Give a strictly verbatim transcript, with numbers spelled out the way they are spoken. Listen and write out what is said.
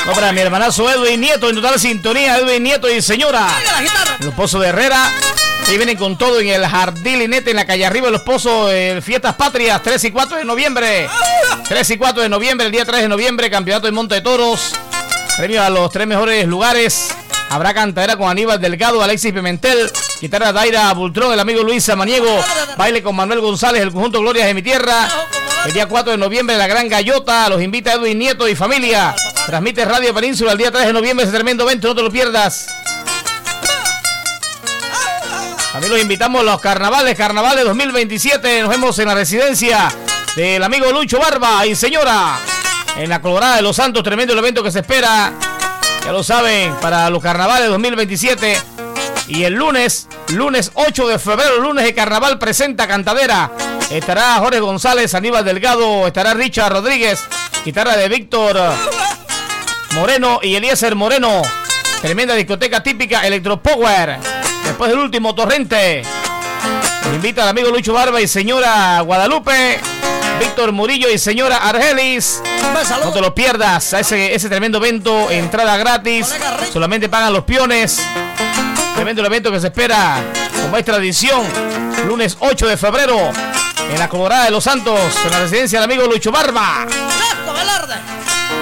No, para mi hermanazo Edwin Nieto, en total sintonía, Edwin Nieto y señora. Los Pozos de Herrera. Ahí vienen con todo en el Jardín Linete, en la calle arriba de Los Pozos, eh, Fiestas Patrias, tres y cuatro de noviembre. tres y cuatro de noviembre, el día tres de noviembre, campeonato de Monte de Toros. Premio a los tres mejores lugares. Habrá cantadera con Aníbal Delgado, Alexis Pimentel, guitarra Daira Bultrón, el amigo Luis Samaniego, baile con Manuel González, el conjunto Glorias de mi Tierra. El día cuatro de noviembre, la Gran Gallota, los invita Edwin Nieto y familia. Transmite Radio Península el día tres de noviembre, ese tremendo evento, no te lo pierdas. También los invitamos a los carnavales, carnavales dos mil veintisiete. Nos vemos en la residencia del amigo Lucho Barba y señora, en la Colorada de Los Santos, tremendo el evento que se espera. Ya lo saben, para los carnavales dos mil veintisiete. Y el lunes, lunes ocho de febrero, lunes de carnaval, presenta cantadera. Estará Jorge González, Aníbal Delgado, estará Richard Rodríguez, guitarra de Víctor Moreno y Eliezer Moreno. Tremenda discoteca típica Electropower. Después del último torrente. Nos invita al amigo Lucho Barba y señora Guadalupe, Víctor Murillo y señora Argelis. No te lo pierdas a ese, ese tremendo evento, entrada gratis, solamente pagan los peones. Tremendo evento que se espera, como es tradición, lunes ocho de febrero, en la Colorada de Los Santos, en la residencia del amigo Lucho Barba.